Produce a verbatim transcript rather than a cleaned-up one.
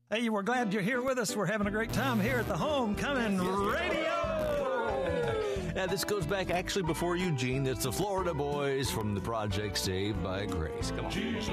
Hey, we're glad you're here with us. We're having a great time here at the Homecoming Radio. Now, this goes back actually before Eugene. It's the Florida Boys from the project Saved by Grace. Come on. Jesus